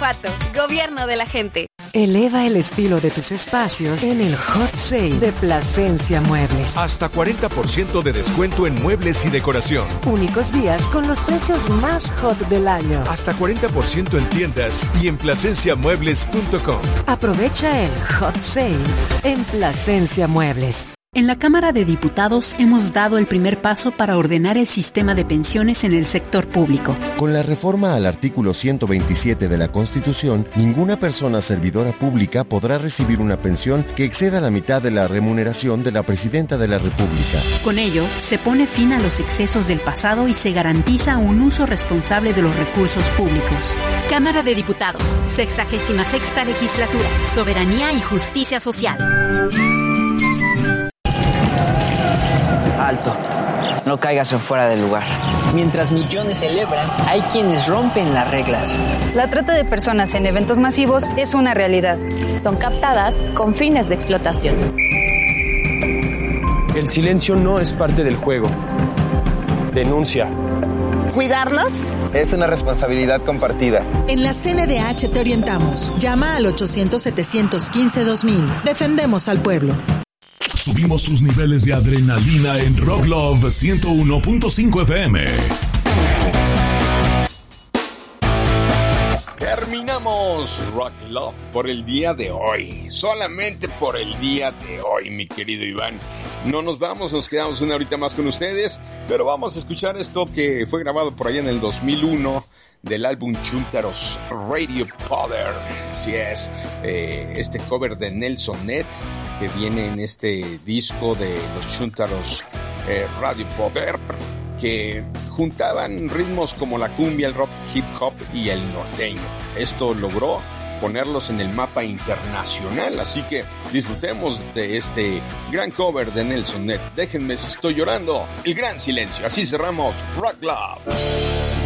Guanajuato, Gobierno de la gente. Eleva el estilo de tus espacios en el Hot Sale de Plasencia Muebles. Hasta 40% de descuento en muebles y decoración. Únicos días con los precios más hot del año. Hasta 40% en tiendas y en plasenciamuebles.com. Aprovecha el Hot Sale en Plasencia Muebles. En la Cámara de Diputados hemos dado el primer paso para ordenar el sistema de pensiones en el sector público. Con la reforma al artículo 127 de la Constitución, ninguna persona servidora pública podrá recibir una pensión que exceda la mitad de la remuneración de la Presidenta de la República. Con ello, se pone fin a los excesos del pasado y se garantiza un uso responsable de los recursos públicos. Cámara de Diputados, 66ª Legislatura, Soberanía y Justicia Social. Alto, no caigas en fuera del lugar. Mientras millones celebran, hay quienes rompen las reglas. La trata de personas en eventos masivos es una realidad. Son captadas con fines de explotación. El silencio no es parte del juego. Denuncia. ¿Cuidarlos? Es una responsabilidad compartida. En la CNDH te orientamos. Llama al 800-715-2000. Defendemos al pueblo. Subimos tus niveles de adrenalina en Rock Love 101.5 FM. Terminamos Rock Love por el día de hoy. Solamente por el día de hoy, mi querido Iván. No nos vamos, nos quedamos una horita más con ustedes, pero vamos a escuchar esto que fue grabado por allá en el 2001 del álbum Chúntaros Radio Poder. Así es, este cover de Nelson Ned que viene en este disco de los Chúntaros Radio Poder, que juntaban ritmos como la cumbia, el rock, hip hop y el norteño. Esto logró ponerlos en el mapa internacional, así que disfrutemos de este gran cover de Nelson Ned. Déjenme si estoy llorando, el gran silencio. Así cerramos Rock Love.